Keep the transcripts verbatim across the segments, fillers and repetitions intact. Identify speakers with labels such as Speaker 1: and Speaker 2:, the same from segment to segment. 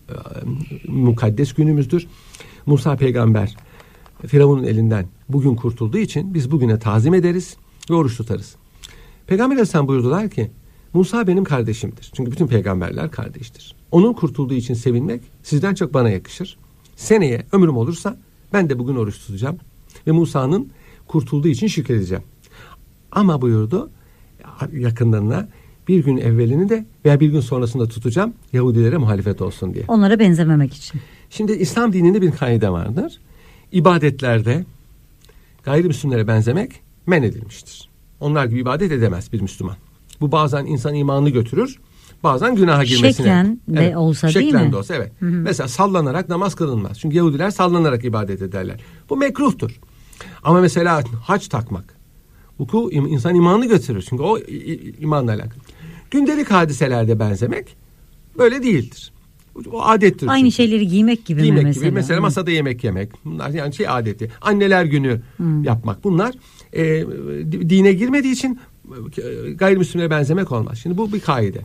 Speaker 1: mukaddes günümüzdür. Musa peygamber Firavun'un elinden bugün kurtulduğu için biz bugüne tazim ederiz ve oruç tutarız. Peygamber Aleyhisselam buyurdular ki Musa benim kardeşimdir. Çünkü bütün peygamberler kardeştir. Onun kurtulduğu için sevinmek sizden çok bana yakışır. Seneye ömrüm olursa ben de bugün oruç tutacağım ve Musa'nın kurtulduğu için şükredeceğim. Ama buyurdu yakınlarına bir gün evvelini de veya bir gün sonrasında tutacağım Yahudilere muhalefet olsun diye.
Speaker 2: Onlara benzememek için.
Speaker 1: Şimdi İslam dininde bir kaide vardır. İbadetlerde gayrimüslimlere benzemek men edilmiştir. Onlar gibi ibadet edemez bir Müslüman. Bu bazen insan imanını götürür, bazen günaha girmesine.
Speaker 2: Şeklen de evet, olsa değil mi?
Speaker 1: Şeklen de olsa evet. Hı hı. Mesela sallanarak namaz kılınmaz. Çünkü Yahudiler sallanarak ibadet ederler. Bu mekruhtur. Ama mesela haç takmak. Bu insan imanını götürür. Çünkü o imanla alakalı. Gündelik hadiselerde benzemek böyle değildir. O adettir.
Speaker 2: Aynı çünkü. Şeyleri giymek gibi
Speaker 1: giymek
Speaker 2: mi mesela?
Speaker 1: Gibi. Mesela masada yemek yemek. Bunlar yani şey adeti. Anneler günü hmm. yapmak. Bunlar e, dine girmediği için gayrimüslimlere benzemek olmaz. Şimdi bu bir kaide.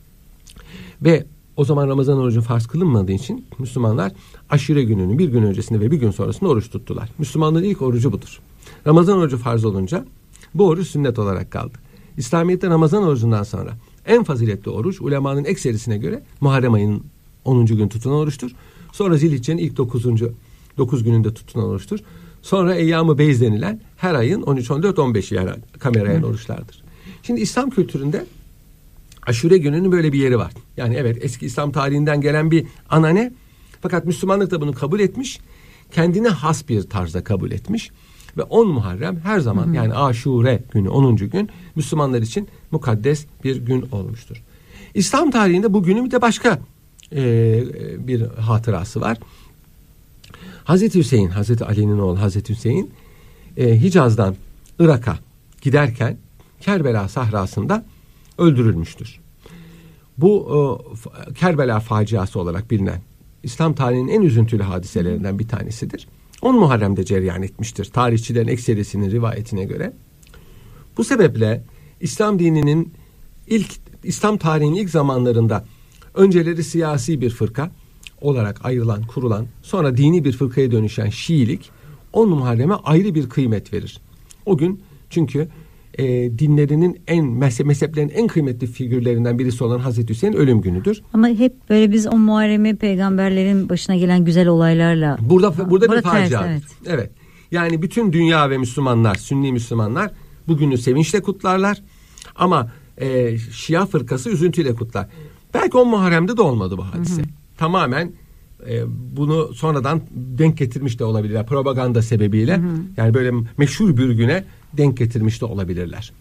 Speaker 1: Ve o zaman Ramazan orucu farz kılınmadığı için Müslümanlar aşure gününün bir gün öncesinde ve bir gün sonrasında oruç tuttular. Müslümanların ilk orucu budur. Ramazan orucu farz olunca bu oruç sünnet olarak kaldı. İslamiyet'te Ramazan orucundan sonra en faziletli oruç ulemanın ekserisine göre Muharrem ayının onuncu gün tutulan oruçtur. Sonra Zilhicce'nin ilk dokuzuncu dokuz gününde tutulan oruçtur. Sonra Eyyam-ı Beyz denilen her ayın on üç, on dört, on beşi yani kamerayan oruçlardır. Şimdi İslam kültüründe aşure gününün böyle bir yeri var. Yani evet eski İslam tarihinden gelen bir anane. Fakat Müslümanlık da bunu kabul etmiş. Kendine has bir tarzda kabul etmiş. Ve on Muharrem her zaman hı hı. yani Aşure günü onuncu gün Müslümanlar için mukaddes bir gün olmuştur. İslam tarihinde bu günün bir de başka e, bir hatırası var. Hazreti Hüseyin, Hazreti Ali'nin oğlu Hazreti Hüseyin e, Hicaz'dan Irak'a giderken Kerbela sahrasında öldürülmüştür. Bu e, Kerbela faciası olarak bilinen İslam tarihinin en üzüntülü hadiselerinden bir tanesidir. on Muharrem'de cereyan etmiştir. Tarihçilerin ekserisinin rivayetine göre. Bu sebeple İslam dininin ilk İslam tarihinin ilk zamanlarında önceleri siyasi bir fırka olarak ayrılan, kurulan, sonra dini bir fırkaya dönüşen Şiilik on Muharrem'e ayrı bir kıymet verir. O gün çünkü e, dinlerinin en mezhep, mezheplerin en kıymetli figürlerinden birisi olan Hazreti Hüseyin ölüm günüdür.
Speaker 2: Ama hep böyle biz on Muharrem'i peygamberlerin başına gelen güzel olaylarla
Speaker 1: burada burada, burada bir facia.
Speaker 2: Evet.
Speaker 1: evet. Yani bütün dünya ve Müslümanlar, Sünni Müslümanlar bugünü sevinçle kutlarlar. Ama e, Şia fırkası üzüntüyle kutlar. Belki on Muharrem'de de olmadı bu hadise. Hı hı. Tamamen e, bunu sonradan denk getirmiş de olabilirler. Propaganda sebebiyle. Hı hı. Yani böyle meşhur bir güne denk getirmiş de olabilirler.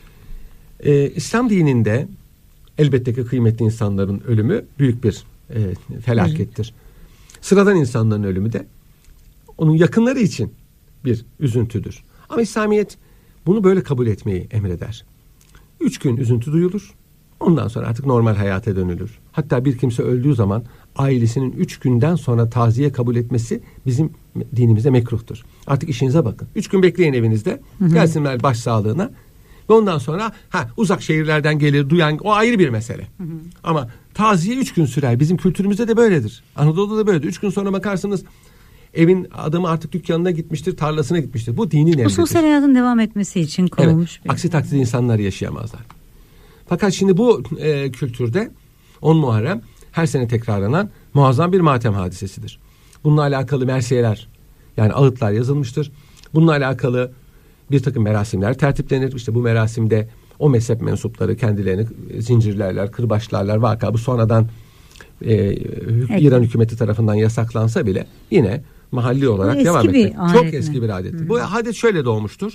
Speaker 1: E, İslam dininde elbette ki kıymetli insanların ölümü büyük bir e, felakettir. Hı. Sıradan insanların ölümü de onun yakınları için bir üzüntüdür. Ama İslamiyet bunu böyle kabul etmeyi emreder. Üç gün üzüntü duyulur. Ondan sonra artık normal hayata dönülür. Hatta bir kimse öldüğü zaman ailesinin üç günden sonra taziye kabul etmesi bizim dinimizde mekruhtur. Artık işinize bakın. Üç gün bekleyin evinizde. Hı hı. Gelsinler başsağlığına. Ve ondan sonra ha, uzak şehirlerden gelir duyan o ayrı bir mesele. Hı hı. Ama taziye üç gün sürer. Bizim kültürümüzde de böyledir. Anadolu'da da böyledir. Üç gün sonra bakarsınız evin adamı artık dükkanına gitmiştir, tarlasına gitmiştir. Bu dinin emridir.
Speaker 2: Bu sosyal hayatın devam etmesi için konulmuş.
Speaker 1: Evet. Aksi takdirde insanlar yaşayamazlar. Fakat şimdi bu e, kültürde on Muharrem her sene tekrarlanan muazzam bir matem hadisesidir. Bununla alakalı mersiyeler yani ağıtlar yazılmıştır. Bununla alakalı bir takım merasimler tertiplenir. İşte bu merasimde o mezhep mensupları kendilerini zincirlerler, kırbaçlarlar. Vaka bu sonradan e, evet. İran hükümeti tarafından yasaklansa bile yine mahalli olarak
Speaker 2: eski
Speaker 1: devam etmek. Çok
Speaker 2: mi?
Speaker 1: eski bir adettir. Hmm. Bu adet şöyle doğmuştur.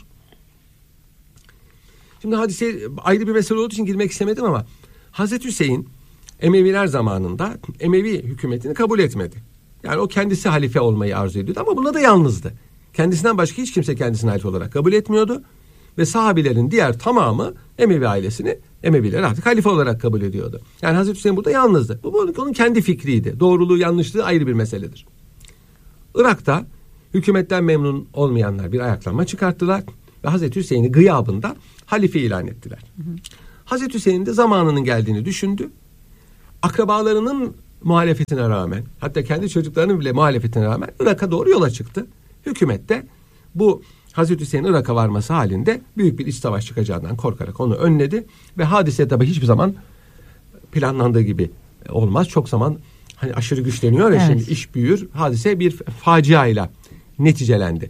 Speaker 1: Şimdi hadise ayrı bir mesele olduğu için girmek istemedim ama Hazreti Hüseyin Emeviler zamanında Emevi hükümetini kabul etmedi. Yani o kendisi halife olmayı arzu ediyordu ama bunda da yalnızdı. Kendisinden başka hiç kimse kendisini halife olarak kabul etmiyordu. Ve sahabilerin diğer tamamı Emevi ailesini Emeviler artık halife olarak kabul ediyordu. Yani Hazreti Hüseyin burada yalnızdı. Bu onun kendi fikriydi. Doğruluğu yanlışlığı ayrı bir meseledir. Irak'ta hükümetten memnun olmayanlar bir ayaklanma çıkarttılar. Ve Hazreti Hüseyin'i gıyabında halife ilan ettiler. Hı hı. Hazreti Hüseyin de zamanının geldiğini düşündü. Akrabalarının muhalefetine rağmen, hatta kendi çocuklarının bile muhalefetine rağmen Irak'a doğru yola çıktı. Hükümet de bu Hazreti Hüseyin'in Irak'a varması halinde büyük bir iç savaş çıkacağından korkarak onu önledi ve hadise tabii hiçbir zaman planlandığı gibi olmaz. Çok zaman hani aşırı güçleniyor ya, evet. Şimdi iş büyür. Hadise bir faciayla neticelendi.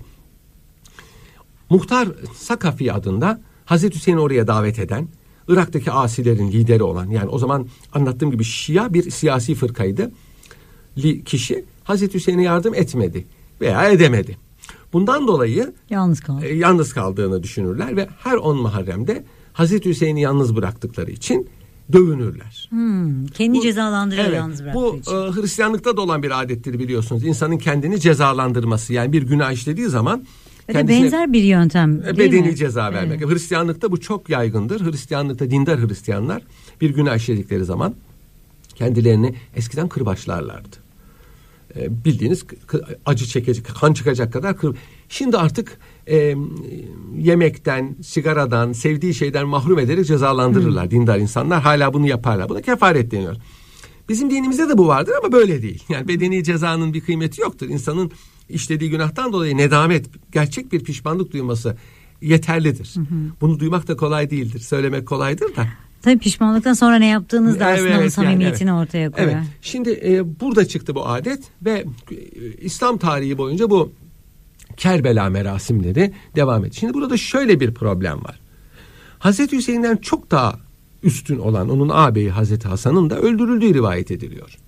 Speaker 1: Muhtar Sakafi adında Hazreti Hüseyin'i oraya davet eden, Irak'taki asilerin lideri olan, yani o zaman anlattığım gibi Şia bir siyasi fırkaydı. Kişi Hazreti Hüseyin'e yardım etmedi veya edemedi. Bundan dolayı
Speaker 2: yalnız kaldı.
Speaker 1: E, yalnız kaldığını düşünürler ve her on Muharrem'de Hazreti Hüseyin'i yalnız bıraktıkları için dövünürler.
Speaker 2: Hmm, kendi
Speaker 1: bu,
Speaker 2: cezalandırıyor
Speaker 1: evet,
Speaker 2: yalnız bıraktığı
Speaker 1: bu,
Speaker 2: için.
Speaker 1: Bu e, Hristiyanlıkta da olan bir adettir biliyorsunuz. İnsanın kendini cezalandırması, yani bir günah işlediği zaman
Speaker 2: benzer bir yöntem değil
Speaker 1: bedeni
Speaker 2: mi?
Speaker 1: ceza vermek.
Speaker 2: Evet.
Speaker 1: Hristiyanlıkta bu çok yaygındır. Hristiyanlıkta dindar Hristiyanlar bir günah işledikleri zaman kendilerini eskiden kırbaçlarlardı. E, bildiğiniz acı çekecek, kan çıkacak kadar kır. Şimdi artık e, yemekten, sigaradan, sevdiği şeyden mahrum ederek cezalandırırlar. Hmm. Dindar insanlar hala bunu yaparlar. Buna kefaret deniyor. Bizim dinimizde de bu vardır ama böyle değil. Yani bedeni cezanın bir kıymeti yoktur. İnsanın işlediği günahtan dolayı nedamet, gerçek bir pişmanlık duyması yeterlidir. Hı hı. Bunu duymak da kolay değildir. Söylemek kolaydır da.
Speaker 2: Tabii pişmanlıktan sonra ne yaptığınız da
Speaker 1: evet,
Speaker 2: aslında o samimiyetini
Speaker 1: yani, evet.
Speaker 2: ortaya koyar.
Speaker 1: Evet. Şimdi e, burada çıktı bu adet ve e, İslam tarihi boyunca bu Kerbela merasimleri devam etti. Şimdi burada şöyle bir problem var. Hazreti Hüseyin'den çok daha üstün olan onun ağabeyi Hazreti Hasan'ın da öldürüldüğü rivayet ediliyor.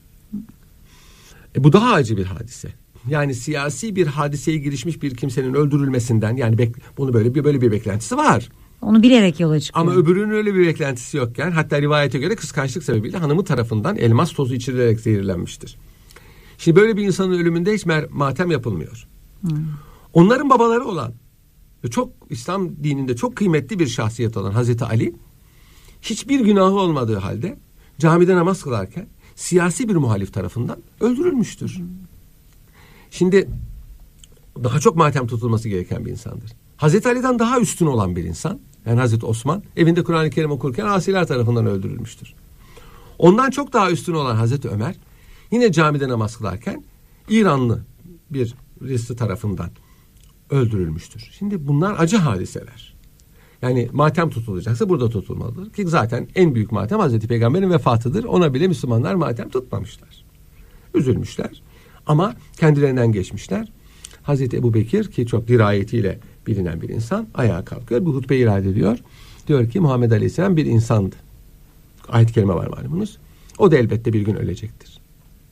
Speaker 1: E, bu daha acı bir hadise. Yani siyasi bir hadiseye girişmiş bir kimsenin öldürülmesinden, yani bek, bunu böyle bir böyle bir beklentisi var.
Speaker 2: Onu bilerek yola çıkıyor.
Speaker 1: Ama öbürünün öyle bir beklentisi yokken, hatta rivayete göre kıskançlık sebebiyle hanımı tarafından elmas tozu içirilerek zehirlenmiştir. Şimdi böyle bir insanın ölümünde hiç matem yapılmıyor. Hmm. Onların babaları olan ve çok İslam dininde çok kıymetli bir şahsiyet olan Hazreti Ali, hiçbir günahı olmadığı halde camide namaz kılarken siyasi bir muhalif tarafından öldürülmüştür. Hmm. Şimdi daha çok matem tutulması gereken bir insandır. Hazreti Ali'den daha üstün olan bir insan, yani Hazreti Osman, evinde Kur'an-ı Kerim okurken asiler tarafından öldürülmüştür. Ondan çok daha üstün olan Hazreti Ömer, yine camide namaz kılarken İranlı bir birisi tarafından öldürülmüştür. Şimdi bunlar acı hadiseler. Yani matem tutulacaksa burada tutulmalıdır. Ki zaten en büyük matem Hazreti Peygamber'in vefatıdır. Ona bile Müslümanlar matem tutmamışlar. Üzülmüşler ama kendilerinden geçmişler. Hazreti Ebubekir, ki çok dirayetiyle bilinen bir insan, ayağa kalkıyor. Bu hutbe irade ediyor. Diyor ki Muhammed Aleyhisselam bir insandı. Ayet-i kerime var malumunuz. O da elbette bir gün ölecektir.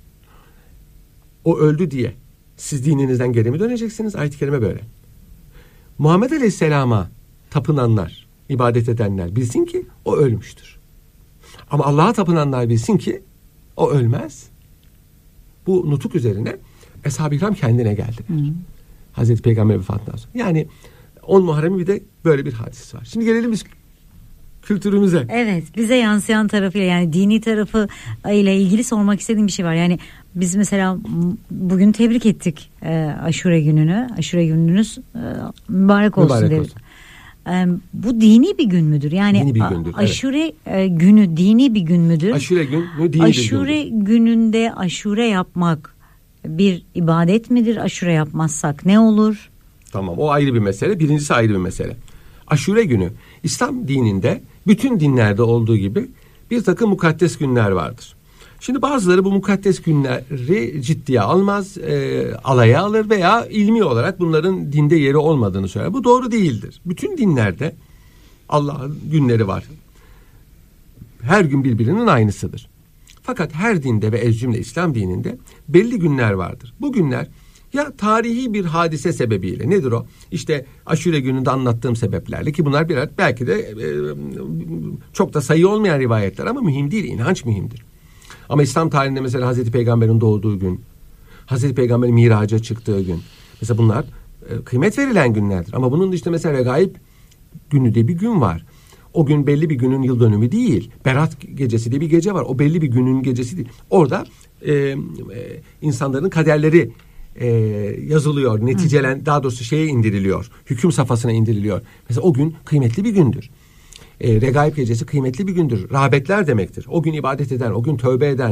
Speaker 1: O öldü diye siz dininizden geri mi döneceksiniz? Ayet-i kerime böyle. Muhammed Aleyhisselam'a tapınanlar, ibadet edenler bilsin ki o ölmüştür. Ama Allah'a tapınanlar bilsin ki o ölmez. Bu nutuk üzerine Eshab-ı Kiram kendine geldiler. Hı. Hazreti Peygamber vefatından sonra. Yani on Muharrem'in bir de böyle bir hadisi var. Şimdi gelelim biz kültürümüze.
Speaker 2: Evet, bize yansıyan tarafıyla, yani dini tarafı ile ilgili sormak istediğim bir şey var. Yani biz mesela bugün tebrik ettik e, Aşure gününü. Aşure gününüz e, mübarek olsun
Speaker 1: mübarek
Speaker 2: deriz. E, bu dini bir gün müdür? Yani
Speaker 1: dini bir gündür,
Speaker 2: Aşure evet. günü dini bir gün müdür?
Speaker 1: Aşure günü dini
Speaker 2: Aşure
Speaker 1: bir gündür.
Speaker 2: gününde aşure yapmak bir ibadet midir? Aşure yapmazsak ne olur?
Speaker 1: Tamam, o ayrı bir mesele. Birincisi ayrı bir mesele. Aşure günü İslam dininde bütün dinlerde olduğu gibi bir takım mukaddes günler vardır. Şimdi bazıları bu mukaddes günleri ciddiye almaz, e, alaya alır veya ilmi olarak bunların dinde yeri olmadığını söyler. Bu doğru değildir. Bütün dinlerde Allah'ın günleri var. Her gün birbirinin aynısıdır. Fakat her dinde ve ez cümle İslam dininde belli günler vardır. Bu günler ya tarihi bir hadise sebebiyle, nedir o? İşte Aşure gününde anlattığım sebeplerle, ki bunlar birer belki de e, çok da sayı olmayan rivayetler ama mühim değil, inanç mühimdir. Ama İslam tarihinde mesela Hazreti Peygamber'in doğduğu gün, Hazreti Peygamber'in miraca çıktığı gün, mesela bunlar e, kıymet verilen günlerdir. Ama bunun dışında mesela Regaib günü de bir gün var. O gün belli bir günün yıl dönümü değil. Berat gecesi diye bir gece var. O belli bir günün gecesi değil. Orada e, e, insanların kaderleri e, yazılıyor. Neticelen, daha doğrusu şeye indiriliyor. Hüküm safhasına indiriliyor. Mesela o gün kıymetli bir gündür. E, Regaib gecesi kıymetli bir gündür. Rağbetler demektir. O gün ibadet eden, o gün tövbe eden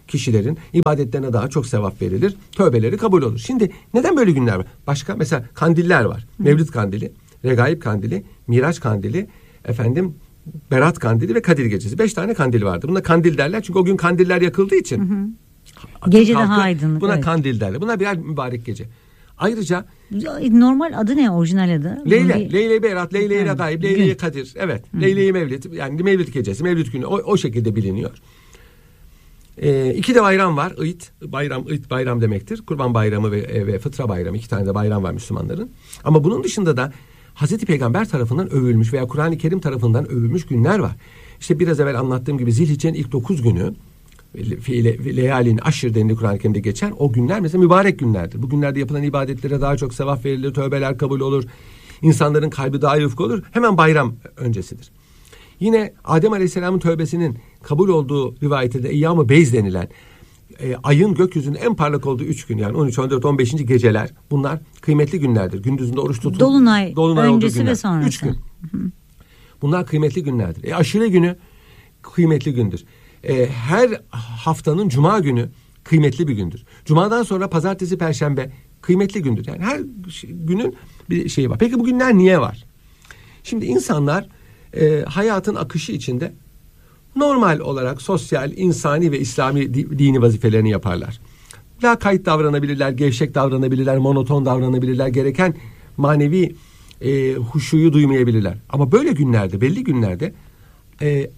Speaker 1: kişilerin ibadetlerine daha çok sevap verilir. Tövbeleri kabul olur. Şimdi neden böyle günler var? Başka mesela kandiller var. Mevlid kandili, Regaib kandili, Miraç kandili, efendim Berat kandili ve Kadir gecesi. Beş tane kandil vardı. Buna kandil derler çünkü o gün kandiller yakıldığı için. Hı hı.
Speaker 2: Gece daha aydınlık.
Speaker 1: Buna
Speaker 2: evet.
Speaker 1: kandil derler. Bunlar birer mübarek gece. Ayrıca
Speaker 2: normal adı ne, orijinal adı?
Speaker 1: Leyle,
Speaker 2: bir...
Speaker 1: Leyle Berat, Leyle Regaib, Leyle Kadir. Evet.
Speaker 2: Hı.
Speaker 1: Leyle Mevlid, yani Mevlid gecesi, Mevlid günü o, o şekilde biliniyor. Ee, iki de bayram var. İd, bayram, İd bayram demektir. Kurban bayramı ve, ve fıtra bayramı, iki tane de bayram var Müslümanların. Ama bunun dışında da Hazreti Peygamber tarafından övülmüş veya Kur'an-ı Kerim tarafından övülmüş günler var. İşte biraz evvel anlattığım gibi Zilhicce'nin ilk dokuz günü fiile leyalin aşır denili Kur'an-ı Kerim'de geçen o günler mesela mübarek günlerdir. Bu günlerde yapılan ibadetlere daha çok sevap verilir, tövbeler kabul olur. İnsanların kalbi daha yufka olur. Hemen bayram öncesidir. Yine Adem Aleyhisselam'ın tövbesinin kabul olduğu rivayette Eyyam-ı Beyz denilen e, ayın gökyüzünün en parlak olduğu üç gün, yani on üç, on dört, on beşinci geceler, bunlar kıymetli günlerdir. Gündüzünde oruç tutun.
Speaker 2: Dolunay, Dolunay öncesi ve sonrası.
Speaker 1: Üç gün. Bunlar kıymetli günlerdir. E, aşure günü kıymetli gündür. E, her haftanın cuma günü kıymetli bir gündür. Cumadan sonra pazartesi, perşembe kıymetli gündür. Yani her günün bir şeyi var. Peki bu günler niye var? Şimdi insanlar e, hayatın akışı içinde normal olarak sosyal, insani ve İslami dini vazifelerini yaparlar. Lakayt davranabilirler, gevşek davranabilirler, monoton davranabilirler, gereken manevi e, huşuyu duymayabilirler. Ama böyle günlerde, belli günlerde e, e,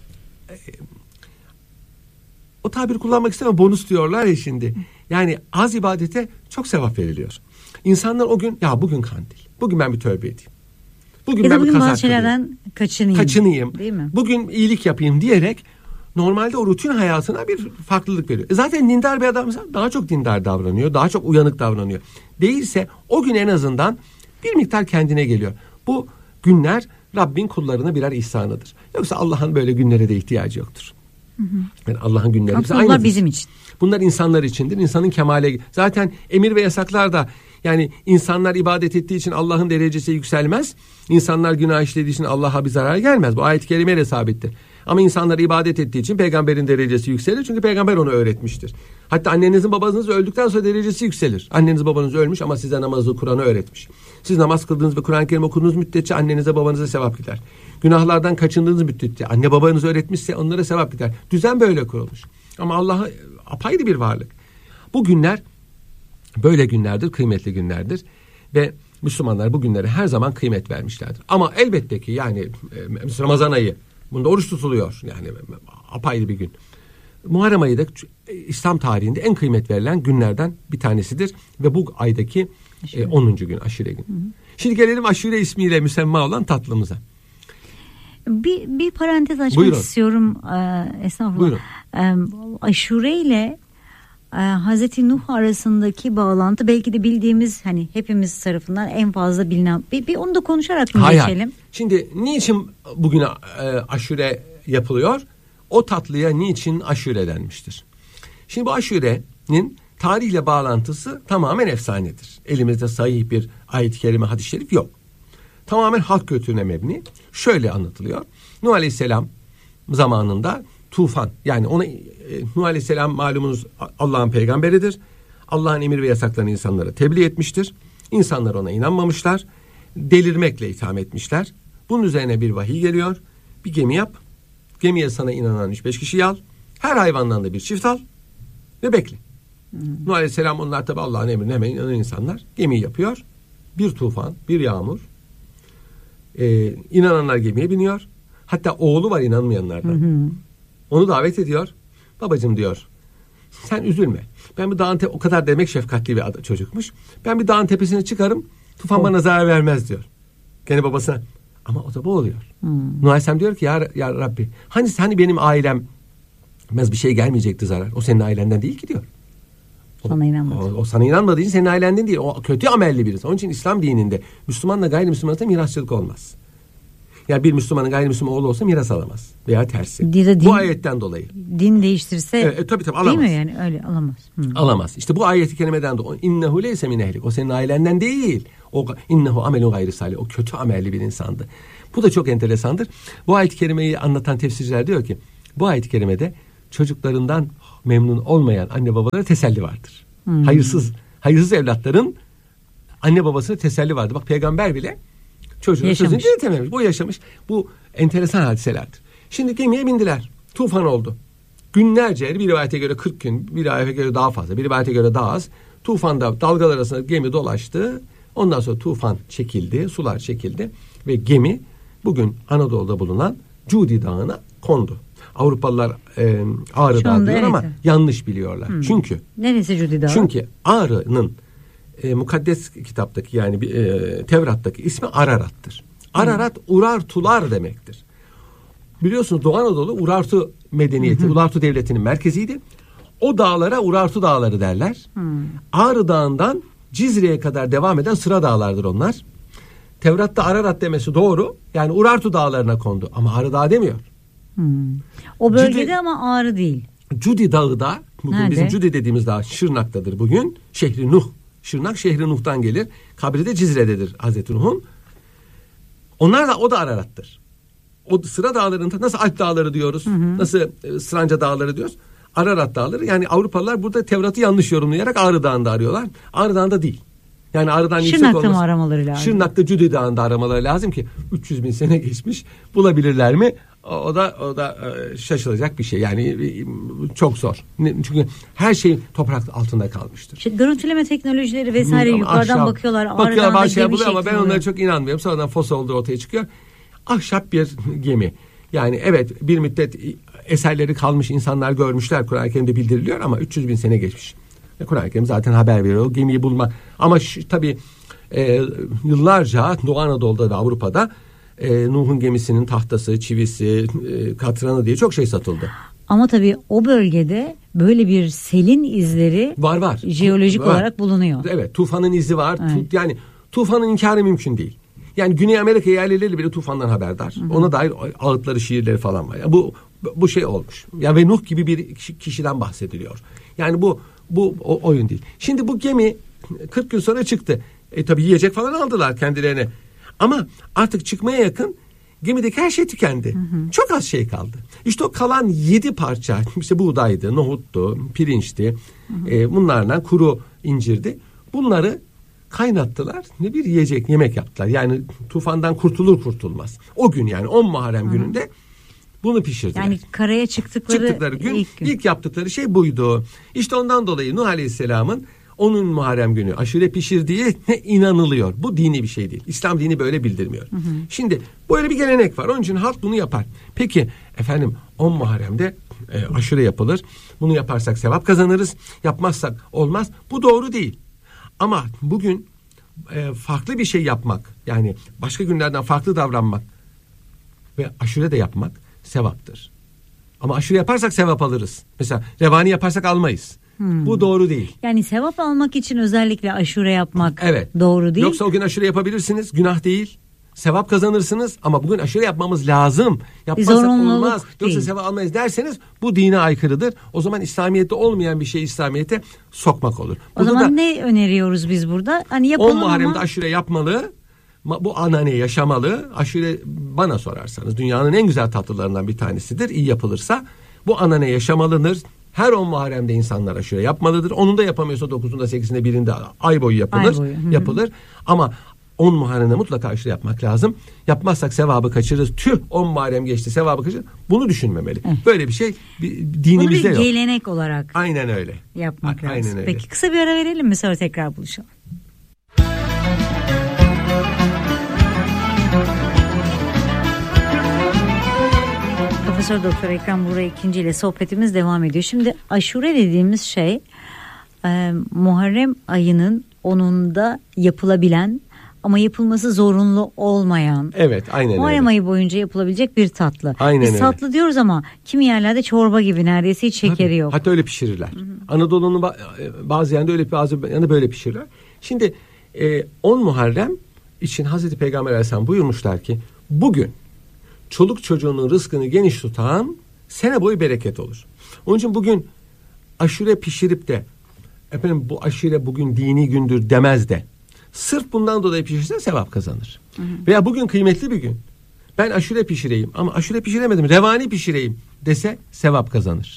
Speaker 1: o tabiri kullanmak istemem, bonus diyorlar ya şimdi. Yani az ibadete çok sevap veriliyor. İnsanlar o gün, ya bugün kandil, bugün ben bir tövbe edeyim. Bugün
Speaker 2: ya
Speaker 1: ben
Speaker 2: da bugün
Speaker 1: bir
Speaker 2: bazı şeylerden kaçınayım.
Speaker 1: Kaçınayım.
Speaker 2: Değil mi?
Speaker 1: Bugün iyilik yapayım diyerek normalde o rutin hayatına bir farklılık veriyor. E zaten dindar bir adam daha çok dindar davranıyor, daha çok uyanık davranıyor. Değilse o gün en azından bir miktar kendine geliyor. Bu günler Rabbin kullarına birer ihsanıdır. Yoksa Allah'ın böyle günlere de ihtiyacı yoktur. Hı hı. Yani Allah'ın günleri bize aynıdır.
Speaker 2: Bunlar bizim için.
Speaker 1: Bunlar insanlar içindir. İnsanın kemale. Zaten emir ve yasaklar da, yani insanlar ibadet ettiği için Allah'ın derecesi yükselmez. İnsanlar günah işlediği için Allah'a bir zarar gelmez. Bu ayet-i kerimeyle sabittir. Ama insanlar ibadet ettiği için peygamberin derecesi yükselir. Çünkü peygamber onu öğretmiştir. Hatta annenizin babanız öldükten sonra derecesi yükselir. Anneniz babanız ölmüş ama size namazı, Kur'an'ı öğretmiş. Siz namaz kıldığınız ve Kur'an-ı Kerim okuduğunuz müddetçe annenize babanıza sevap gider. Günahlardan kaçındığınız müddetçe anne babanız öğretmişse onlara sevap gider. Düzen böyle kurulmuş. Ama Allah'a apayrı bir varlık. Bu günler böyle günlerdir, kıymetli günlerdir ve Müslümanlar bu günlere her zaman kıymet vermişlerdir. Ama elbette ki yani e, Ramazan ayı, bunda oruç tutuluyor, yani apayrı bir gün. Muharrem ayı da İslam tarihinde en kıymet verilen günlerden bir tanesidir ve bu aydaki e, onuncu gün, aşure gün. Hı hı. Şimdi gelelim aşure ismiyle müsemma olan tatlımıza.
Speaker 2: Bir, bir parantez açmak
Speaker 1: Buyurun.
Speaker 2: istiyorum. Ee, estağfurullah. Ee, aşure ile e, Hazreti Nuh arasındaki bağlantı belki de bildiğimiz, hani hepimiz tarafından en fazla bilinen. Bir, bir onu da konuşarak mı
Speaker 1: Hayır.
Speaker 2: geçelim?
Speaker 1: Şimdi niçin bugün e, aşure yapılıyor? O tatlıya niçin aşure denmiştir? Şimdi bu aşurenin tarihle bağlantısı tamamen efsanedir. Elimizde sahih bir ayet-i kerime, hadis-i şerif yok. Tamamen halk kültürüne mebni. Şöyle anlatılıyor. Nuh Aleyhisselam zamanında tufan, yani ona e, Nuh Aleyhisselam malumunuz Allah'ın peygamberidir. Allah'ın emir ve yasaklarını insanlara tebliğ etmiştir. İnsanlar ona inanmamışlar. Delirmekle itham etmişler. Bunun üzerine bir vahiy geliyor. Bir gemi yap. Gemiye sana inanan üç beş kişiyi al. Her hayvandan da bir çift al ve bekle. Hmm. Nuh Aleyhisselam, onlar tabi Allah'ın emrine hemen inanan insanlar. Gemiyi yapıyor. Bir tufan, bir yağmur. Ee, inananlar gemiye biniyor. Hatta oğlu var inanmayanlardan. Hı hı. Onu davet ediyor. Babacığım diyor, sen üzülme. Ben bir dağın te- o kadar demek şefkatli bir ad- çocukmuş. Ben bir dağın tepesine çıkarım. Tufan oh. bana zarar vermez diyor. Gene babasına. Ama o da boğuluyor. Hmm. Nuh Aleyhisselam diyor ki ya, ya Rabbi, hani hani benim ailem bir şey gelmeyecekti zarar. O senin ailenden değil ki diyor. O,
Speaker 2: sana inanmadı.
Speaker 1: O, o sana inanmadığı için senin ailenden değil. O kötü amelli birisi. Onun için İslam dininde Müslümanla gayrimüslim arasında mirasçılık olmaz. Yani bir Müslümanın gayrimüslim oğlu olsa miras alamaz. Veya tersi. Din, bu ayetten dolayı.
Speaker 2: Din değiştirse
Speaker 1: evet, e, tabii, tabii, alamaz.
Speaker 2: Değil mi yani, öyle alamaz. Hmm.
Speaker 1: Alamaz. İşte bu ayeti kerimeden dolayı. İnnehu leyse min ehlik. O senin ailenden değil. O innehu amelun gayri salih. O kötü amelli bir insandı. Bu da çok enteresandır. Bu ayet-i kerimeyi anlatan tefsirciler diyor ki bu ayet-i kerimede çocuklarından memnun olmayan anne babalara teselli vardır.
Speaker 2: Hmm.
Speaker 1: Hayırsız hayırsız evlatların anne babasına teselli vardır. Bak peygamber bile çocuğun sözünü dinletememiş. Bu yaşamış. Bu enteresan hadiselerdir. Şimdi gemiye bindiler. Tufan oldu. Günlerce, bir rivayete göre kırk gün, bir rivayete göre daha fazla, bir rivayete göre daha az. Tufanda dalgalar arasında gemi dolaştı. Ondan sonra tufan çekildi, sular çekildi ve gemi bugün Anadolu'da bulunan Cudi Dağı'na kondu. Avrupalılar e, Ağrı Dağı diyor, evet, ama yanlış biliyorlar. Hmm. Çünkü
Speaker 2: neresi Cudi Dağı?
Speaker 1: Çünkü Ağrı'nın e, mukaddes kitaptaki yani e, Tevrat'taki ismi Ararat'tır. Ararat hmm. Urartular demektir. Biliyorsunuz Doğu Anadolu Urartu medeniyeti, hı hı. Urartu devletinin merkeziydi. O dağlara Urartu dağları derler. Hı. Ağrı Dağı'ndan Cizre'ye kadar devam eden sıra dağlardır onlar. Tevrat'ta Ararat demesi doğru. Yani Urartu dağlarına kondu ama Ağrı Dağı demiyor.
Speaker 2: Hı. O bölgede
Speaker 1: Cudi,
Speaker 2: ama Ağrı değil.
Speaker 1: Cudi Dağı da bugün nerede? Bizim Cudi dediğimiz dağ Şırnak'tadır bugün. Şehri Nuh. Şırnak şehri Nuh'tan gelir. Kabri de Cizre'dedir Hazreti Nuh'un. Onlar da o da Ararat'tır. O sıra dağlarında nasıl Alp dağları diyoruz, hı hı. nasıl e, Sıranca dağları diyoruz, Ararat dağları. Yani Avrupalılar burada Tevrat'ı yanlış yorumlayarak Ağrı Dağı'nda arıyorlar. Ağrı Dağı'nda değil. Yani Ağrı Dağı'nın yüksek olması.
Speaker 2: Şırnak'ta mı aramaları lazım?
Speaker 1: Şırnak'ta Cudi Dağı'nda aramaları lazım ki üç yüz bin sene geçmiş, bulabilirler mi? O, o da o da e, şaşılacak bir şey. Yani e, çok zor. Ne, çünkü her şey toprak altında kalmıştır.
Speaker 2: İşte görüntüleme teknolojileri vesaire Hı, yukarıdan aşağı, bakıyorlar.
Speaker 1: Bakıyorlar bazı şeyler buluyor ama ben onlara çok inanmıyorum. Sonradan fosil olduğu ortaya çıkıyor. Ahşap bir gemi. Yani evet bir müddet eserleri kalmış, insanlar görmüşler, Kur'an-ı Kerim'de bildiriliyor ama üç yüz bin sene geçmiş. Kur'an-ı Kerim zaten haber veriyor o gemiyi bulmak. Ama şu, tabii e, yıllarca Doğu Anadolu'da ve Avrupa'da e, Nuh'un gemisinin tahtası, çivisi, e, katranı diye çok şey satıldı.
Speaker 2: Ama tabii o bölgede böyle bir selin izleri
Speaker 1: var var.
Speaker 2: Jeolojik
Speaker 1: var.
Speaker 2: olarak bulunuyor.
Speaker 1: Evet, tufanın izi var.
Speaker 2: Evet.
Speaker 1: Tu, yani tufanın inkarı mümkün değil. Yani Güney Amerika yerlileri bile tufandan haberdar. Hı hı. Ona dair ağıtları, şiirleri falan var. Yani bu bu şey olmuş. Ya ve Nuh gibi bir kişiden bahsediliyor. Yani bu bu o, oyun değil. Şimdi bu gemi kırk gün sonra çıktı. E tabii yiyecek falan aldılar kendilerine. Ama artık çıkmaya yakın gemideki her şey tükendi. Hı hı. Çok az şey kaldı. İşte o kalan yedi parça, işte buğdaydı, nohuttu, pirinçti. Hı hı. E, bunlardan kuru incirdi. Bunları kaynattılar. Ne bir yiyecek, yemek yaptılar. Yani tufandan kurtulur kurtulmaz. O gün yani on Muharrem Hı. gününde bunu pişirdiler.
Speaker 2: Yani karaya çıktıkları,
Speaker 1: çıktıkları gün,
Speaker 2: ilk gün
Speaker 1: ilk yaptıkları şey buydu. İşte ondan dolayı Nuh Aleyhisselam'ın onun Muharrem günü aşure pişirdiği ne inanılıyor. Bu dini bir şey değil. İslam dini böyle bildirmiyor. Hı hı. Şimdi böyle bir gelenek var. Onun için halk bunu yapar. Peki efendim on Muharrem'de e, aşure yapılır. Bunu yaparsak sevap kazanırız. Yapmazsak olmaz. Bu doğru değil. Ama bugün e, farklı bir şey yapmak, yani başka günlerden farklı davranmak ve aşure de yapmak sevaptır. Ama aşure yaparsak sevap alırız. Mesela revani yaparsak almayız. Hmm. Bu doğru değil.
Speaker 2: Yani sevap almak için özellikle aşure yapmak
Speaker 1: evet.
Speaker 2: doğru değil.
Speaker 1: Yoksa o gün aşure yapabilirsiniz, günah değil. Sevap kazanırsınız ama bugün aşure yapmamız lazım. Yapmazsak olmaz. Değil. Yoksa sevap almayız derseniz bu dine aykırıdır. O zaman İslamiyet'te olmayan bir şeyi İslamiyet'e sokmak olur.
Speaker 2: Burada o zaman
Speaker 1: da,
Speaker 2: ne öneriyoruz biz burada? Hani yapalım
Speaker 1: on Muharrem'de
Speaker 2: ama
Speaker 1: aşure yapmalı. Bu anane yaşamalı. Aşure bana sorarsanız dünyanın en güzel tatlılarından bir tanesidir. İyi yapılırsa bu anane yaşamalıdır. Her on Muharrem'de insanlar aşure yapmalıdır. Onun da yapamıyorsa dokuzunda, sekizinde, birinde ay boyu yapılır. Ay boyu. Yapılır. Ama on Muharrem'de mutlaka aşure yapmak lazım. Yapmazsak sevabı kaçırırız. Tüh on Muharrem geçti, sevabı kaçırırız. Bunu düşünmemeli. Evet. Böyle bir şey bir, dinimizde yok.
Speaker 2: Bunu bir gelenek olarak
Speaker 1: aynen öyle.
Speaker 2: Yapmak
Speaker 1: A-
Speaker 2: lazım.
Speaker 1: Aynen öyle.
Speaker 2: Peki kısa bir ara verelim mi, sonra tekrar buluşalım. Profesör Doktor Ekrem Buğra ikinci ile sohbetimiz devam ediyor. Şimdi aşure dediğimiz şey e, Muharrem ayının onunda yapılabilen ama yapılması zorunlu olmayan.
Speaker 1: Evet, aynen
Speaker 2: Muharrem
Speaker 1: öyle.
Speaker 2: ayı boyunca yapılabilecek bir tatlı.
Speaker 1: Aynen
Speaker 2: Biz
Speaker 1: öyle.
Speaker 2: tatlı diyoruz ama kimi yerlerde çorba gibi, neredeyse hiç şekeri
Speaker 1: Tabii.
Speaker 2: yok.
Speaker 1: Hatta öyle pişirirler. Hı hı. Anadolu'nun bazı yerinde öyle, bazı yanında böyle pişirirler. Şimdi e, on Muharrem için Hazreti Peygamber Aleyhisselam buyurmuşlar ki bugün çoluk çocuğunun rızkını geniş tutan sene boyu bereket olur. Onun için bugün aşure pişirip de efendim bu aşure bugün dini gündür demez de sırf bundan dolayı pişirse sevap kazanır. Hı hı. Veya bugün kıymetli bir gün. Ben aşure pişireyim ama aşure pişiremedim, revani pişireyim dese sevap kazanır.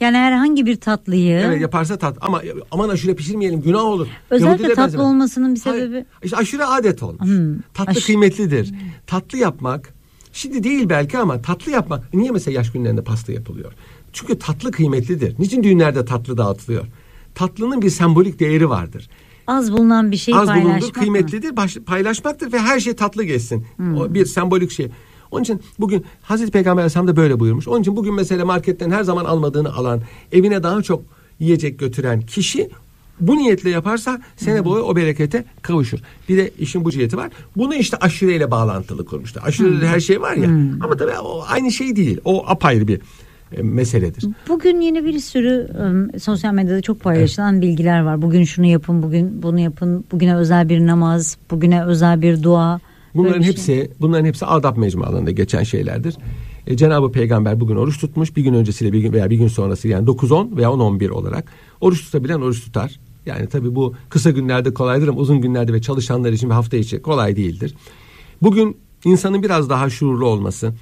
Speaker 2: Yani herhangi bir tatlıyı.
Speaker 1: Evet, yaparsa tat ama aman aşure pişirmeyelim, günah olur.
Speaker 2: Özellikle tatlı
Speaker 1: benzemez.
Speaker 2: olmasının bir sebebi.
Speaker 1: Hayır, işte aşure adet olmuş.
Speaker 2: Hmm.
Speaker 1: Tatlı
Speaker 2: Aş-
Speaker 1: kıymetlidir. Hmm. Tatlı yapmak şimdi değil belki ama tatlı yapmak. Niye mesela yaş günlerinde pasta yapılıyor? Çünkü tatlı kıymetlidir. Niçin düğünlerde tatlı dağıtılıyor? Tatlının bir sembolik değeri vardır.
Speaker 2: Az bulunan bir şey
Speaker 1: Az
Speaker 2: paylaşmak
Speaker 1: bulundur, kıymetlidir, baş, paylaşmaktır ve her şey tatlı geçsin. Hmm. O bir sembolik şey. Onun için bugün Hazreti Peygamber Aleyhisselam da böyle buyurmuş. Onun için bugün mesela marketten her zaman almadığını alan, evine daha çok yiyecek götüren kişi bu niyetle yaparsa sene hmm. boyu o berekete kavuşur. Bir de işin bu ciheti var. Bunu işte aşureyle bağlantılı kurmuşlar. Aşurede hmm. her şey var ya. Hmm. Ama tabii o aynı şey değil. O apayrı bir e, meseledir.
Speaker 2: Bugün yine bir sürü um, sosyal medyada çok paylaşılan evet. bilgiler var. Bugün şunu yapın, bugün bunu yapın. Bugüne özel bir namaz, bugüne özel bir dua.
Speaker 1: Bunların hepsi, şey. bunların hepsi adab mecmualarında geçen şeylerdir. E, Cenab-ı Peygamber bugün oruç tutmuş, bir gün öncesiyle bir gün veya bir gün sonrası, yani dokuz on veya on on bir olarak oruç tutabilen oruç tutar. Yani tabii bu kısa günlerde kolaydır ama uzun günlerde ve çalışanlar için bir hafta içi kolay değildir. Bugün insanın biraz daha şuurlu olması,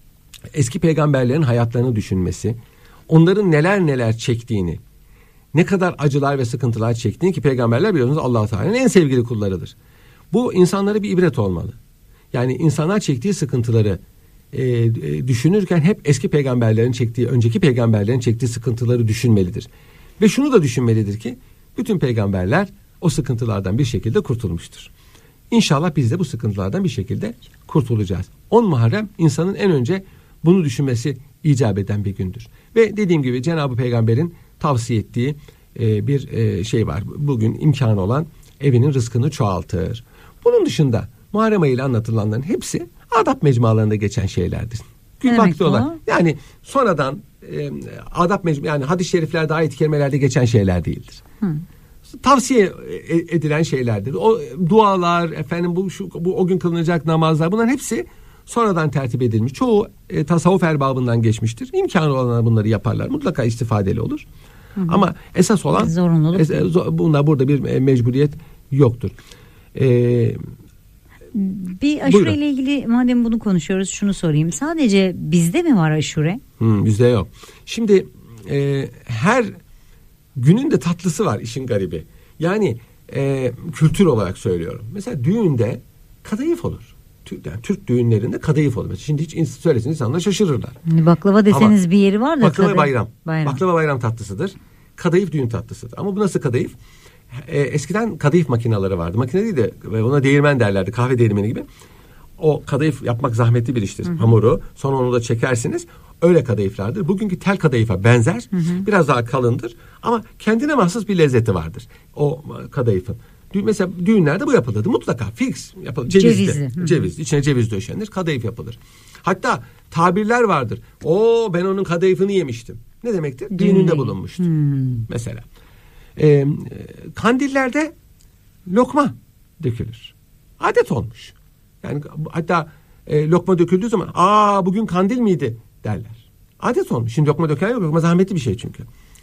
Speaker 1: eski peygamberlerin hayatlarını düşünmesi, onların neler neler çektiğini, ne kadar acılar ve sıkıntılar çektiğini, ki peygamberler biliyorsunuz Allah-u Teala'nın en sevgili kullarıdır. Bu insanlara bir ibret olmalı. Yani insanlar çektiği sıkıntıları e, e, düşünürken hep eski peygamberlerin çektiği, önceki peygamberlerin çektiği sıkıntıları düşünmelidir. Ve şunu da düşünmelidir ki bütün peygamberler o sıkıntılardan bir şekilde kurtulmuştur. İnşallah biz de bu sıkıntılardan bir şekilde kurtulacağız. on Muharrem insanın en önce bunu düşünmesi icap eden bir gündür. Ve dediğim gibi Cenab-ı Peygamber'in tavsiye ettiği e, bir e, şey var. Bugün imkanı olan evinin rızkını çoğaltır. Bunun dışında Muharrem ayı ile anlatılanların hepsi adab mecmualarında geçen şeylerdir. Gün vakti olan. Yani sonradan e, adab mecmu, yani hadis-i şeriflerde, ayet-i kerimelerde geçen şeyler değildir. Hı. Tavsiye edilen şeylerdir. O dualar, efendim bu şu bu o gün kılınacak namazlar, bunların hepsi sonradan tertip edilmiş. Çoğu e, tasavvuf erbabından geçmiştir. İmkanı olanlar bunları yaparlar. Mutlaka istifadeli olur. Hı hı. Ama esas olan
Speaker 2: zorunluluk. Es,
Speaker 1: bunda burada bir mecburiyet yoktur. Ee,
Speaker 2: bir aşure buyurun. ile ilgili madem bunu konuşuyoruz, şunu sorayım. Sadece bizde mi var aşure?
Speaker 1: Hmm, bizde yok. Şimdi e, her günün de tatlısı var, işin garibi. Yani e, kültür olarak söylüyorum. Mesela düğünde kadayıf olur. Yani Türk düğünlerinde kadayıf olur. Şimdi hiç söylesin insanlar şaşırırlar.
Speaker 2: Baklava deseniz ama bir yeri var da.
Speaker 1: Baklava kadayıf. bayram. bayram. Baklava bayram tatlısıdır. Kadayıf düğün tatlısıdır. Ama bu nasıl kadayıf? E, eskiden kadayıf makineleri vardı. Makine değil de ona değirmen derlerdi. Kahve değirmeni gibi. O kadayıf yapmak zahmetli bir iştir. Hı hı. Hamuru. Sonra onu da çekersiniz. Öyle kadayıflardır. Bugünkü tel kadayıfa benzer. Hı hı. Biraz daha kalındır. Ama kendine mahsus bir lezzeti vardır. O kadayıfın. Mesela düğünlerde bu yapılırdı. Mutlaka fix yapılır. Cevizli. Cevizli. Ceviz. İçine ceviz döşenir. Kadayıf yapılır. Hatta tabirler vardır. O ben onun kadayıfını yemiştim. Ne demektir? Düğününde bulunmuştu. Hmm. Mesela. Ee, kandillerde lokma dökülür. Adet olmuş. Yani hatta e, lokma döküldüğü zaman aa bugün kandil miydi derler. Adet olmuş. Şimdi lokma döken yok. Lokma zahmetli bir şey çünkü.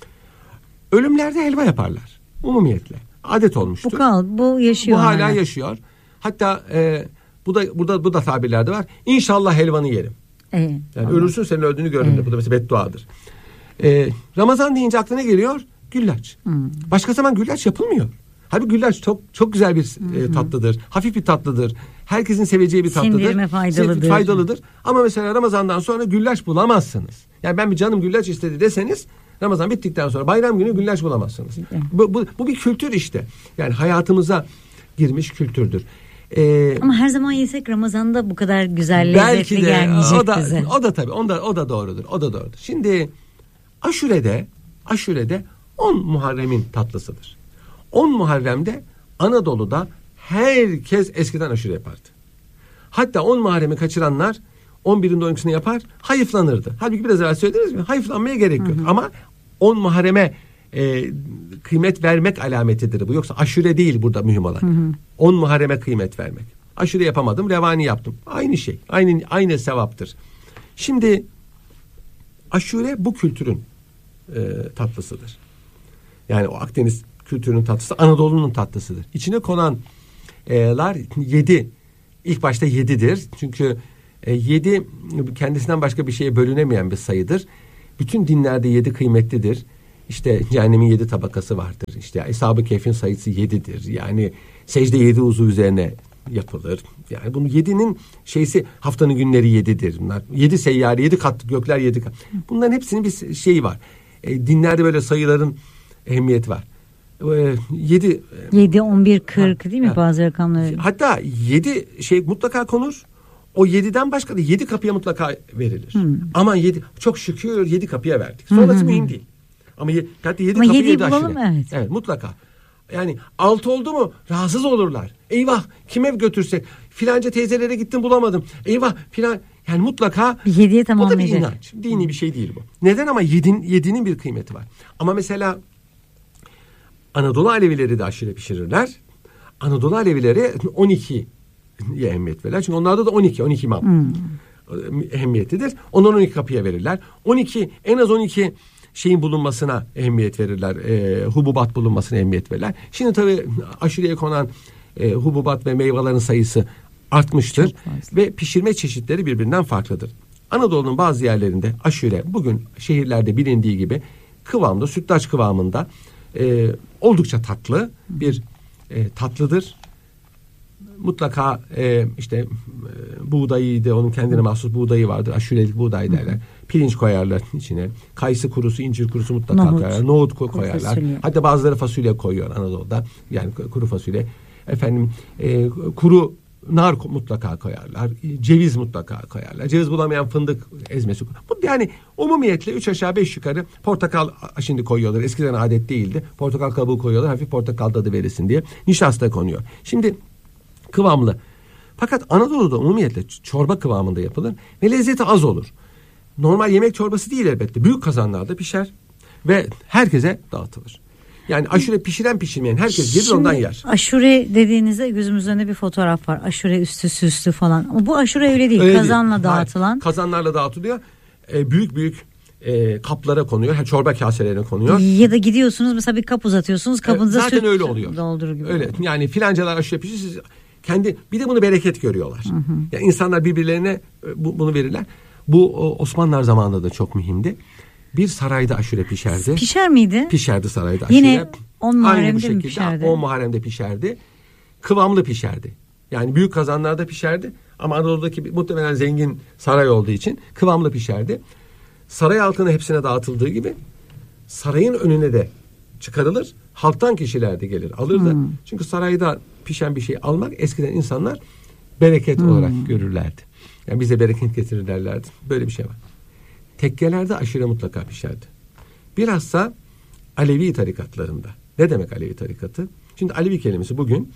Speaker 1: Ölümlerde helva yaparlar. Umumiyetle. Adet olmuştur.
Speaker 2: Bu kal, bu yaşıyor.
Speaker 1: Bu hala yani. yaşıyor. Hatta e, bu da burada bu da tabirlerde var. İnşallah helvanı yerim. Evet, yani Allah. Ölürsün, senin öldüğünü görürüm. Evet. Bu da mesela bedduadır. E, Ramazan deyince aklına geliyor güllaç. Hmm. Başka zaman güllaç yapılmıyor. Halbuki güllaç çok çok güzel bir e, tatlıdır. Hafif bir tatlıdır. Herkesin seveceği bir tatlıdır.
Speaker 2: Sindirime faydalıdır.
Speaker 1: faydalıdır. Ama mesela Ramazan'dan sonra güllaç bulamazsınız. Yani ben bir canım güllaç istedi deseniz Ramazan bittikten sonra bayram günü güllaç bulamazsınız. Bu, bu, bu bir kültür işte. Yani hayatımıza girmiş kültürdür. Ee,
Speaker 2: Ama her zaman yesek Ramazan'da bu kadar güzel lezzetli de, gelmeyecek
Speaker 1: o da,
Speaker 2: bize.
Speaker 1: O da tabii. O da, o da doğrudur. O da doğrudur. Şimdi aşurede aşurede on Muharrem'in tatlısıdır. on Muharrem'de Anadolu'da herkes eskiden aşure yapardı. Hatta on Muharrem'i kaçıranlar on birinde on ikisini yapar, hayıflanırdı. Halbuki biraz evvel söylediniz mi? Hayıflanmaya gerek yok. Hı hı. Ama on Muharrem'e e, kıymet vermek alametidir bu. Yoksa aşure değil burada mühim olan. Hı hı. on Muharrem'e kıymet vermek. Aşure yapamadım, revani yaptım. Aynı şey. Aynı aynı sevaptır. Şimdi aşure bu kültürün e, tatlısıdır. Yani o Akdeniz kültürünün tatlısı, Anadolu'nun tatlısıdır. İçine konanlar yedi. İlk başta yedidir. Çünkü e, yedi kendisinden başka bir şeye bölünemeyen bir sayıdır. bütün dinlerde yedi kıymetlidir. İşte cehennemin yedi tabakası vardır. İşte Eshab-ı Kehf'in sayısı yedidir. Yani secde yedi uzuv üzerine yapılır. Yani bunu yedinin şeysi, haftanın günleri yedidir. Bunlar yedi seyyare, yedi katlı gökler, yedi kat. Bunların hepsinin bir şeyi var. E, dinlerde böyle sayıların ehemmiyeti var. E, yedi
Speaker 2: yedi, on bir, kırk değil mi
Speaker 1: ha.
Speaker 2: bazı rakamları?
Speaker 1: Hatta yedi şey mutlaka konur. O yediden başka da yedi kapıya mutlaka verilir. Hmm. Aman yedi, çok şükür yedi kapıya verdik. Sonrası hmm. mühim değil. Ama yedi, yedi
Speaker 2: Ama
Speaker 1: kapıyı
Speaker 2: yedi bulalım, evet.
Speaker 1: Evet, mutlaka. Yani altı oldu mu rahatsız olurlar. Eyvah, kime götürsek? Filanca teyzelere gittim bulamadım. Eyvah filan. Yani mutlaka
Speaker 2: yediye tamamlayacak.
Speaker 1: O da bir inanç. Dini bir şey değil bu. Neden? Ama yedin, yedinin bir kıymeti var. Ama mesela Anadolu Alevileri de aşure pişirirler. Anadolu Alevileri on ikiye ehemmiyet verirler. Çünkü onlarda da on iki, on iki imam hmm. ehemmiyetlidir. Ondan on iki kapıya verirler. on iki, en az on iki şeyin bulunmasına ehemmiyet verirler. E, hububat bulunmasına ehemmiyet verirler. Şimdi tabii aşureye konan e, hububat ve meyvelerin sayısı artmıştır. Ve pişirme çeşitleri birbirinden farklıdır. Anadolu'nun bazı yerlerinde aşure bugün şehirlerde bilindiği gibi kıvamda, sütlaç kıvamında e, oldukça tatlı bir e, tatlıdır. Mutlaka e, işte e, buğdayıydı, onun kendine mahsus buğdayı vardır. Aşurelik buğday derler. Hı. Pirinç koyarlar içine. Kayısı kurusu, incir kurusu mutlaka Nohut. koyarlar. Nohut ko- koyarlar. Fasulye. Hatta bazıları fasulye koyuyor Anadolu'da. Yani kuru fasulye. Efendim e, kuru nar mutlaka koyarlar. Ceviz mutlaka koyarlar. Ceviz bulamayan fındık ezmesi. Yani umumiyetle üç aşağı beş yukarı portakal şimdi koyuyorlar. Eskiden adet değildi. Portakal kabuğu koyuyorlar. Hafif portakal tadı verirsin diye. Nişasta konuyor. Şimdi kıvamlı. Fakat Anadolu'da umumiyetle çorba kıvamında yapılır ve lezzeti az olur. Normal yemek çorbası değil elbette. Büyük kazanlarda pişer ve herkese dağıtılır. Yani aşure pişiren pişirmeyen herkes gelir ondan yer.
Speaker 2: Aşure dediğinizde gözümüzün önünde bir fotoğraf var. Aşure üstü süslü falan. Ama bu aşure öyle değil. Öyle Kazanla değil. dağıtılan.
Speaker 1: Hayır, kazanlarla dağıtılıyor. Ee, büyük büyük e, kaplara konuyor. Yani çorba kaselerine konuyor.
Speaker 2: Ya da gidiyorsunuz mesela bir kap uzatıyorsunuz. Kapınıza
Speaker 1: ee, zaten
Speaker 2: süt
Speaker 1: öyle oluyor.
Speaker 2: Doldurur gibi.
Speaker 1: Öyle. Yani filancalar aşure pişiyor. Siz kendi bir de bunu bereket görüyorlar. Hı hı. Yani insanlar birbirlerine bu, bunu verirler. Bu Osmanlılar zamanında da çok mühimdi. Bir sarayda aşure pişerdi.
Speaker 2: Pişer miydi?
Speaker 1: Pişerdi sarayda aşure.
Speaker 2: Yine on Muharrem'de
Speaker 1: mi
Speaker 2: pişerdi?
Speaker 1: on Muharrem'de pişerdi. Kıvamlı pişerdi. Yani büyük kazanlarda pişerdi. Ama Anadolu'daki muhtemelen zengin saray olduğu için kıvamlı pişerdi. Saray halkına hepsine dağıtıldığı gibi sarayın önüne de çıkarılır. Halktan kişiler de gelir alırdı. Hmm. Çünkü sarayda pişen bir şey almak eskiden insanlar bereket hmm. olarak görürlerdi. Yani bize bereket getirir derlerdi. Böyle bir şey var. Tekkelerde aşure mutlaka pişerdi. Bilhassa Alevi tarikatlarında. Ne demek Alevi tarikatı? Şimdi Alevi kelimesi bugün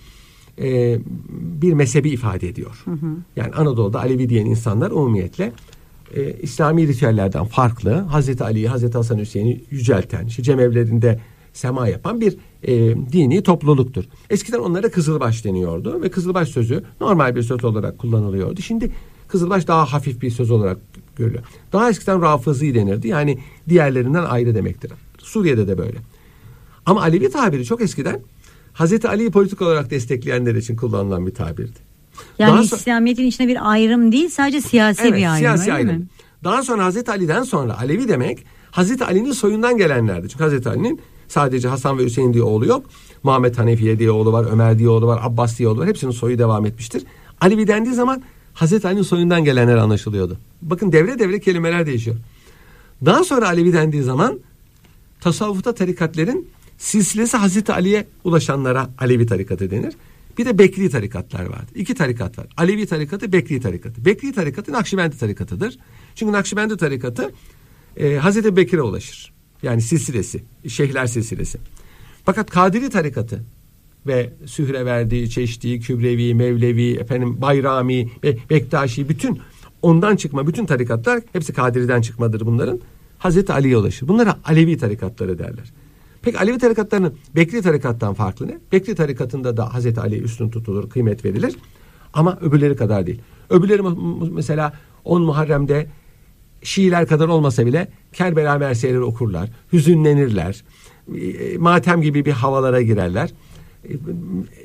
Speaker 1: e, bir mezhebi ifade ediyor. Hı hı. Yani Anadolu'da Alevi diyen insanlar umumiyetle e, İslami ritüellerden farklı Hazreti Ali'yi, Hazreti Hasan Hüseyin'i yücelten, işte cemevlerinde sema yapan bir e, dini topluluktur. Eskiden onlara Kızılbaş deniyordu ve Kızılbaş sözü normal bir söz olarak kullanılıyordu. Şimdi Kızılbaş daha hafif bir söz olarak görülüyor. Daha eskiden Rafızi denirdi. Yani diğerlerinden ayrı demektir. Suriye'de de böyle. Ama Alevi tabiri çok eskiden Hazreti Ali'yi politik olarak destekleyenler için kullanılan bir tabirdi.
Speaker 2: Yani
Speaker 1: Daha
Speaker 2: İslamiyet'in so- içinde bir ayrım değil, sadece siyasi
Speaker 1: evet,
Speaker 2: bir ayrım.
Speaker 1: Siyasi
Speaker 2: ayrım.
Speaker 1: Mi? Daha sonra Hazreti Ali'den sonra Alevi demek Hazreti Ali'nin soyundan gelenlerdi. Çünkü Hazreti Ali'nin sadece Hasan ve Hüseyin diye oğlu yok. Muhammed Hanefiye diye oğlu var, Ömer diye oğlu var, Abbas diye oğlu var. Hepsinin soyu devam etmiştir. Alevi dendiği zaman Hazreti Ali'nin soyundan gelenler anlaşılıyordu. Bakın devre devre kelimeler değişiyor. Daha sonra Alevi dendiği zaman tasavvufta tarikatlerin silsilesi Hazreti Ali'ye ulaşanlara Alevi tarikatı denir. Bir de Bekri tarikatlar vardır. İki tarikat var. Alevi tarikatı, Bekri tarikatı. Bekri tarikatı Nakşibendi tarikatıdır. Çünkü Nakşibendi tarikatı e, Hazreti Bekir'e ulaşır. Yani silsilesi, şeyhler silsilesi. Fakat Kadiri tarikatı ve Sühreverdi, Çeşdi, Kübrevi, Mevlevi, efendim Bayrami ve Bektaşi, bütün ondan çıkma bütün tarikatlar hepsi Kadiri'den çıkmadır bunların. Hazreti Ali'ye ulaşır. Bunlara Alevi tarikatları derler. Peki Alevi tarikatlarının Bekri tarikattan farklı ne? Bekri tarikatında da Hazreti Ali üstün tutulur, kıymet verilir. Ama öbürleri kadar değil. Öbürleri mesela on Muharrem'de Şiiler kadar olmasa bile Kerbela mersiyeleri okurlar, hüzünlenirler, matem gibi bir havalara girerler.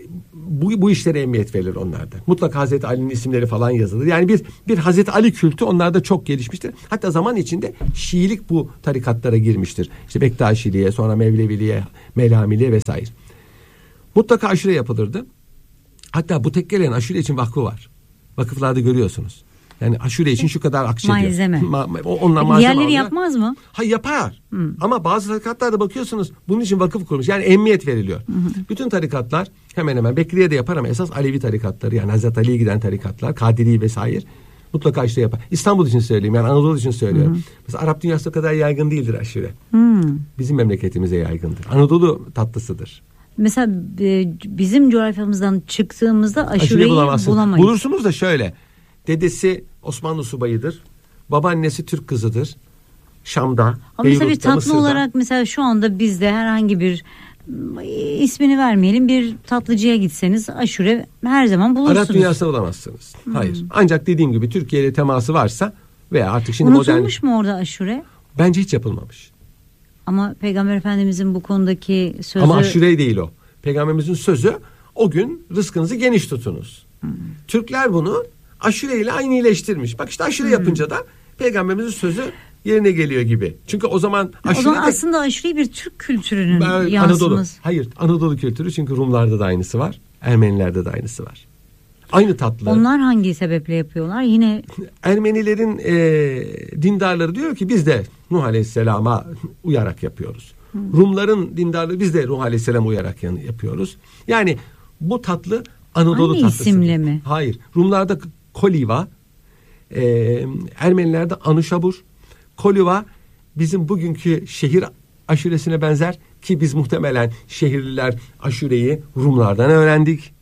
Speaker 1: bu, bu işlere emniyet verilir onlarda. Mutlaka Hazreti Ali'nin isimleri falan yazılır. Yani bir bir Hazreti Ali kültü onlarda çok gelişmiştir. Hatta zaman içinde Şiilik bu tarikatlara girmiştir. İşte Bektaşiliğe, sonra Mevleviliğe, Melamiliğe vesaire. Mutlaka aşure yapılırdı. Hatta bu tekkelerin aşure için vakfı var. Vakıflarda görüyorsunuz. Yani aşure için şu kadar akçe diyor.
Speaker 2: Malzeme.
Speaker 1: Ma- onunla malzeme
Speaker 2: Diğerleri
Speaker 1: alıyor.
Speaker 2: yapmaz mı?
Speaker 1: Ha yapar.
Speaker 2: Hı.
Speaker 1: Ama bazı tarikatlarda bakıyorsunuz bunun için vakıf kurmuş. Yani emniyet veriliyor.
Speaker 2: Hı hı.
Speaker 1: Bütün tarikatlar hemen hemen Bekriye de yapar ama esas Alevi tarikatları, yani Hazreti Ali'ye giden tarikatlar, Kadiri vesaire mutlaka işte yapar. İstanbul için söyleyeyim, yani Anadolu için söylüyorum. Hı hı. Mesela Arap dünyası kadar yaygın değildir aşure.
Speaker 2: Hı.
Speaker 1: Bizim memleketimize yaygındır. Anadolu tatlısıdır.
Speaker 2: Mesela e, bizim coğrafyamızdan çıktığımızda aşureyi bulamayız.
Speaker 1: Bulursunuz da şöyle. Dedesi Osmanlı subayıdır. Babaannesi Türk kızıdır. Şam'da.
Speaker 2: Ama mesela bir tatlı
Speaker 1: Mısır'da.
Speaker 2: olarak mesela şu anda bizde herhangi bir ismini vermeyelim bir tatlıcıya gitseniz aşure her zaman bulursunuz.
Speaker 1: Arap dünyasını bulamazsınız. Hmm. Hayır. Ancak dediğim gibi Türkiye ile teması varsa veya artık şimdi
Speaker 2: unutulmuş
Speaker 1: modern...
Speaker 2: mu orada aşure?
Speaker 1: Bence hiç yapılmamış.
Speaker 2: Ama Peygamber Efendimizin bu konudaki sözü...
Speaker 1: Ama aşure değil o. Peygamberimizin sözü o gün rızkınızı geniş tutunuz. Hmm. Türkler bunu aşure ile aynıleştirmiş. Bak işte aşure hmm. yapınca da Peygamberimizin sözü yerine geliyor gibi. Çünkü o zaman aşure...
Speaker 2: O zaman de, aslında aşureyi bir Türk kültürünün yansıması.
Speaker 1: Anadolu. Hayır, Anadolu kültürü, çünkü Rumlarda da aynısı var. Ermenilerde de aynısı var. Aynı tatlı.
Speaker 2: Onlar hangi sebeple yapıyorlar? Yine
Speaker 1: Ermenilerin e, dindarları diyor ki biz de Nuh Aleyhisselam'a uyarak yapıyoruz. Hmm. Rumların dindarları biz de Nuh Aleyhisselam'a uyarak yapıyoruz. Yani bu tatlı Anadolu
Speaker 2: aynı
Speaker 1: tatlısı.
Speaker 2: Aynı isimle mi?
Speaker 1: Hayır. Rumlarda koliva, e, Ermenilerde anuşabur. Koliva bizim bugünkü şehir aşuresine benzer ki biz muhtemelen şehirliler aşureyi Rumlardan öğrendik.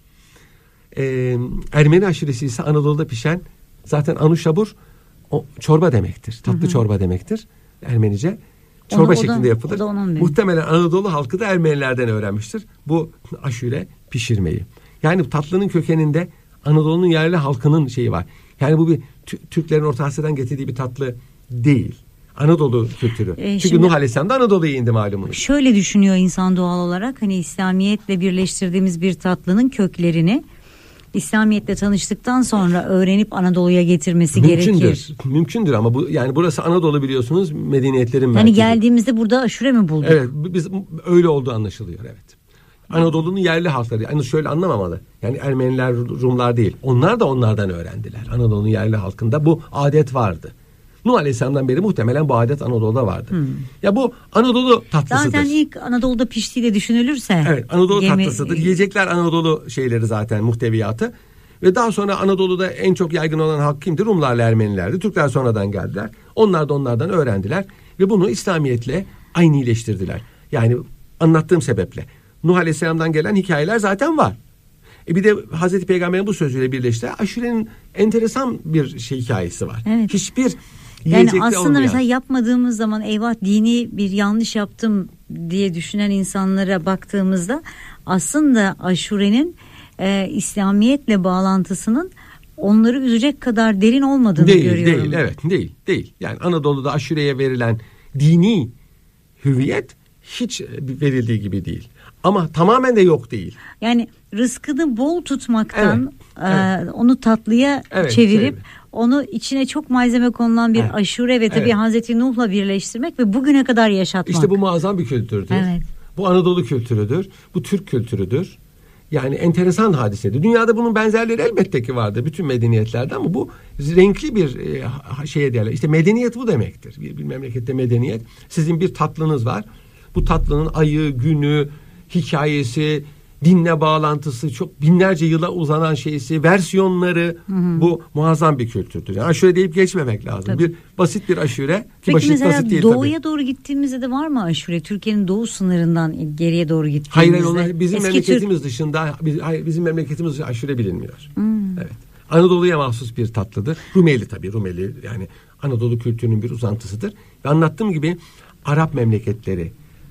Speaker 1: Ee, Ermeni aşuresi ise Anadolu'da pişen, zaten anuşabur o çorba demektir. Tatlı hı hı. çorba demektir Ermenice. Çorba onu, şeklinde da, yapılır. Muhtemelen Anadolu halkı da Ermenilerden öğrenmiştir bu aşure pişirmeyi. Yani tatlının kökeninde Anadolu'nun yerli halkının şeyi var. Yani bu bir Türklerin Orta Asya'dan getirdiği bir tatlı değil. Anadolu kültürü. E, Çünkü Nuh Aleyhisselam da Anadolu'ya indi malumunuz.
Speaker 2: Şöyle düşünüyor insan doğal olarak, hani İslamiyetle birleştirdiğimiz bir tatlının köklerini İslamiyetle tanıştıktan sonra öğrenip Anadolu'ya getirmesi
Speaker 1: mümkündür,
Speaker 2: gerekir.
Speaker 1: Mümkündür ama bu yani burası Anadolu biliyorsunuz, medeniyetlerin merkezi.
Speaker 2: Yani geldiğimizde burada aşure mi bulduk?
Speaker 1: Evet, biz öyle olduğu anlaşılıyor, evet. Anadolu'nun yerli halkları. Yani şöyle anlamamalı. Yani Ermeniler, Rumlar değil. Onlar da onlardan öğrendiler. Anadolu'nun yerli halkında bu adet vardı. Nuh Aleyhisselam'dan beri muhtemelen bu adet Anadolu'da vardı. Hmm. Ya bu Anadolu tatlısıdır.
Speaker 2: Zaten ilk Anadolu'da piştiği de düşünülürse.
Speaker 1: Evet, Anadolu gemi... tatlısıdır. Yiyecekler Anadolu şeyleri zaten, muhteviyatı. Ve daha sonra Anadolu'da en çok yaygın olan halk kimdi? Rumlarla Ermenilerdi. Türkler sonradan geldiler. Onlar da onlardan öğrendiler. Ve bunu İslamiyetle aynileştirdiler. Yani anlattığım sebeple. Nuh Aleyhisselam'dan gelen hikayeler zaten var. E bir de Hazreti Peygamber'in bu sözüyle birleşti. Aşurenin enteresan bir şey hikayesi var.
Speaker 2: Evet.
Speaker 1: Hiçbir
Speaker 2: yani aslında olmayan. Mesela yapmadığımız zaman eyvah dini bir yanlış yaptım diye düşünen insanlara baktığımızda aslında aşurenin e, İslamiyetle bağlantısının onları üzecek kadar derin olmadığını
Speaker 1: değil,
Speaker 2: görüyorum.
Speaker 1: Değil, evet, değil, değil. Yani Anadolu'da aşureye verilen dini hüviyet hiç verildiği gibi değil. Ama tamamen de yok değil.
Speaker 2: Yani rızkını bol tutmaktan
Speaker 1: evet,
Speaker 2: e,
Speaker 1: evet.
Speaker 2: onu tatlıya evet, çevirip evet. onu içine çok malzeme konulan bir evet. aşure ve tabii evet. Hazreti Nuh'la birleştirmek ve bugüne kadar yaşatmak.
Speaker 1: İşte bu muazzam bir kültürdür.
Speaker 2: Evet.
Speaker 1: Bu Anadolu kültürüdür. Bu Türk kültürüdür. Yani enteresan hadisedir. Dünyada bunun benzerleri elbette ki vardır bütün medeniyetlerde ama bu renkli bir e, şeye değerli. İşte medeniyet bu demektir. Bir, bir memlekette medeniyet. Sizin bir tatlınız var. Bu tatlının ayı, günü, hikayesi, dinle bağlantısı, çok binlerce yıla uzanan şeysi, versiyonları, hı hı. bu muazzam bir kültürdür. Yani aşure deyip geçmemek lazım. Tabii. Bir basit bir aşure ki
Speaker 2: peki
Speaker 1: basit
Speaker 2: mesela
Speaker 1: basit değil
Speaker 2: doğuya
Speaker 1: tabii.
Speaker 2: doğru gittiğimizde de var mı aşure? Türkiye'nin doğu sınırından geriye doğru gittiğimizde.
Speaker 1: Hayır, hayır onlar bizim
Speaker 2: Eski
Speaker 1: memleketimiz
Speaker 2: Türk...
Speaker 1: dışında biz, hayır, bizim memleketimiz dışında aşure bilinmiyor.
Speaker 2: Hmm.
Speaker 1: Evet. Anadolu'ya mahsus bir tatlıdır. Rumeli tabii, Rumeli yani Anadolu kültürünün bir uzantısıdır. Ve anlattığım gibi Arap memleketleri,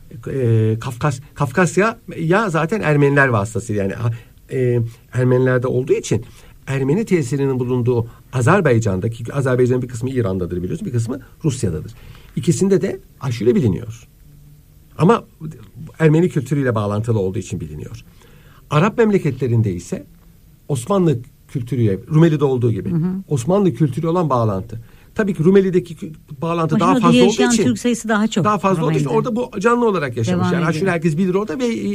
Speaker 1: e, Kafkas, Kafkasya ya zaten Ermeniler vasıtasıyla yani e, Ermenilerde olduğu için Ermeni tesirinin bulunduğu Azerbaycan'daki, Azerbaycan'ın bir kısmı İran'dadır biliyorsun, bir kısmı Rusya'dadır. İkisinde de aşure biliniyor. Ama Ermeni kültürüyle bağlantılı olduğu için biliniyor. Arap memleketlerinde ise Osmanlı kültürüyle, Rumeli'de olduğu gibi hı hı. Osmanlı kültürü olan bağlantı. Tabii ki Rumeli'deki bağlantı daha fazla olduğu için
Speaker 2: Türk sayısı daha çok.
Speaker 1: Daha fazla olduğu için orada bu canlı olarak yaşamış.
Speaker 2: Devam
Speaker 1: yani
Speaker 2: ediyor.
Speaker 1: aşure herkes bilir orada ve